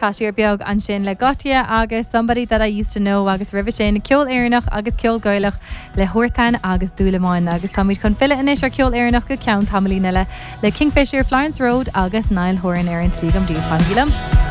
Caiisiir beag an sin le Gatia agus somebody that I used to know agus rih sin ceol éireannach agus ceol goilech le thuirtain agus dúlamáin agus táid chun fila inis ar ceol éireannach go ceann tamlína le Kingfisher, Florence Road agus Niall Horan ar an trígam díobh fan gílam.